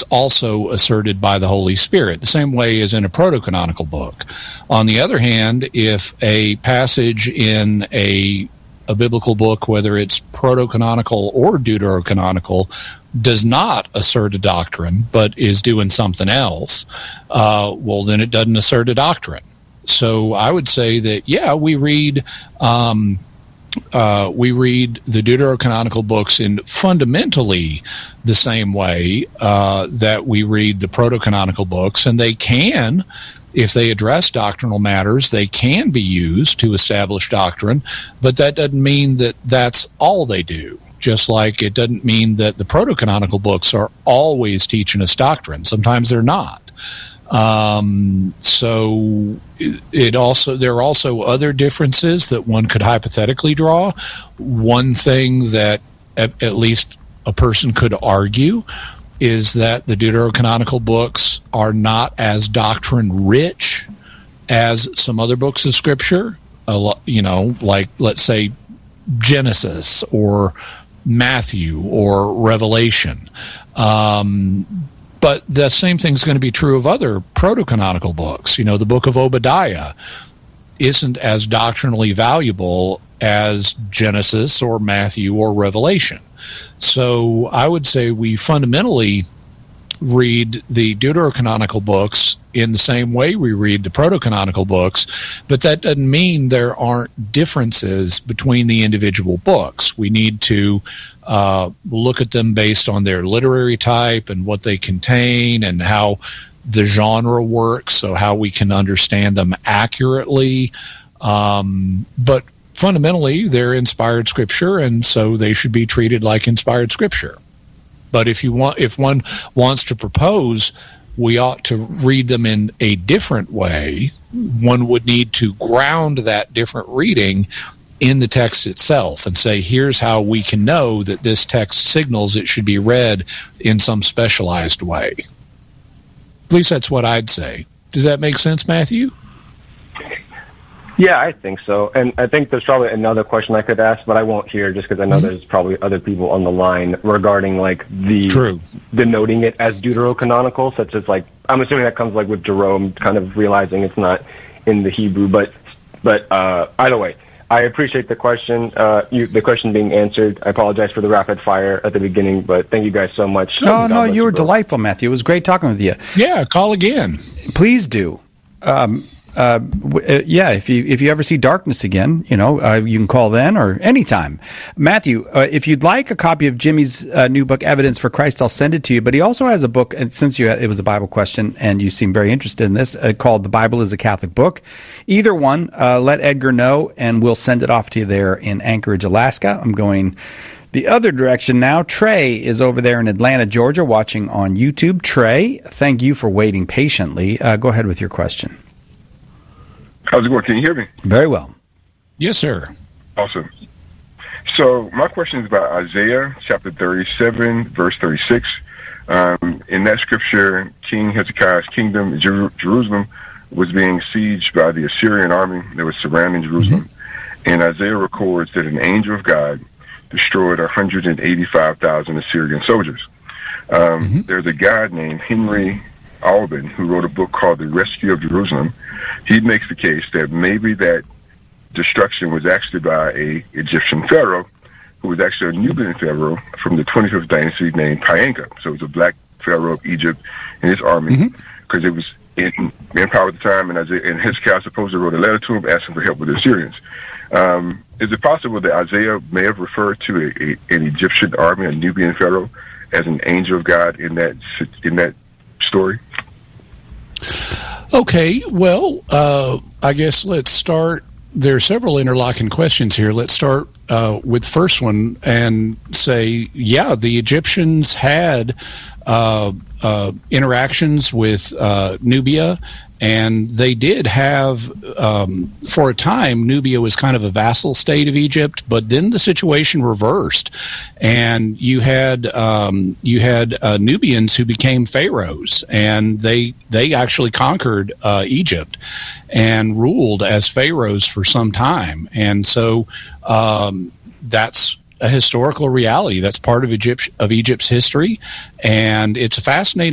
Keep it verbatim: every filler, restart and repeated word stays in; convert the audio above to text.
it's also asserted by the Holy Spirit, the same way as in a proto-canonical book. On the other hand, if a passage in a, a biblical book, whether it's proto-canonical or deuterocanonical, does not assert a doctrine, but is doing something else, uh, well, then it doesn't assert a doctrine. So I would say that, yeah, we read... Um, Uh, we read the deuterocanonical books in fundamentally the same way uh, that we read the proto-canonical books, and they can, if they address doctrinal matters, they can be used to establish doctrine, but that doesn't mean that that's all they do. Just like it doesn't mean that the proto-canonical books are always teaching us doctrine. Sometimes they're not. Um, so it also, there are also other differences that one could hypothetically draw. One thing that at, at least a person could argue is that the deuterocanonical books are not as doctrine rich as some other books of scripture. Uh, you know, like let's say Genesis or Matthew or Revelation. Um, But the same thing's going to be true of other proto-canonical books. You know, the book of Obadiah isn't as doctrinally valuable as Genesis or Matthew or Revelation. So I would say we fundamentally read the deuterocanonical books in the same way we read the proto-canonical books, but that doesn't mean there aren't differences between the individual books. We need to uh, look at them based on their literary type and what they contain and how the genre works, so how we can understand them accurately. Um, but fundamentally, they're inspired scripture, and so they should be treated like inspired scripture. But if you want, if one wants to propose we ought to read them in a different way, one would need to ground that different reading in the text itself and say, here's how we can know that this text signals it should be read in some specialized way. At least that's what I'd say. Does that make sense, Matthew? Yeah, I think so. And I think there's probably another question I could ask, but I won't here just because I know mm-hmm. there's probably other people on the line regarding like the True. denoting it as deuterocanonical, such as like, I'm assuming that comes like with Jerome kind of realizing it's not in the Hebrew, but but uh, either way, I appreciate the question, uh, you, the question being answered. I apologize for the rapid fire at the beginning, but thank you guys so much. No, no, you were you, delightful, Matthew. It was great talking with you. Yeah, call again. Please do. Um, Uh, yeah, if you if you ever see darkness again, you know, uh, you can call then or anytime. Matthew, uh, if you'd like a copy of Jimmy's uh, new book, Evidence for Christ, I'll send it to you. But he also has a book, and since you had, it was a Bible question and you seem very interested in this, uh, called The Bible is a Catholic Book. Either one, uh, let Edgar know, and we'll send it off to you there in Anchorage, Alaska. I'm going the other direction now. Trey is over there in Atlanta, Georgia, watching on YouTube. Trey, thank you for waiting patiently. Uh, go ahead with your question. How's it going? Can you hear me? Very well. Yes, sir. Awesome. So my question is about Isaiah chapter thirty-seven, verse thirty-six. Um, in that scripture, King Hezekiah's kingdom, Jer- Jerusalem, was being sieged by the Assyrian army that was surrounding Jerusalem. Mm-hmm. And Isaiah records that an angel of God destroyed one hundred eighty-five thousand Assyrian soldiers. Um, mm-hmm. There's a guy named Henry Alban who wrote a book called The Rescue of Jerusalem. He makes the case that maybe that destruction was actually by a Egyptian pharaoh who was actually a Nubian pharaoh from the twenty-fifth dynasty named Pianka. So it was a black pharaoh of Egypt and his army because mm-hmm. it was in, in power at the time, and, Isaiah, and Hezekiah supposedly wrote a letter to him asking for help with the Assyrians. Um, is it possible that Isaiah may have referred to a, a, an Egyptian army, a Nubian pharaoh, as an angel of God in that in that story? Okay, well, uh, I guess let's start. There are several interlocking questions here. Let's start uh, with the first one and say, yeah, the Egyptians had uh, uh, interactions with uh, Nubia, and they did have, um, for a time, Nubia was kind of a vassal state of Egypt, but then the situation reversed, and you had um, you had uh, Nubians who became pharaohs, and they they actually conquered uh, Egypt and ruled as pharaohs for some time, and so um, that's a historical reality. That's part of Egypt of Egypt's history, and it's a fascinating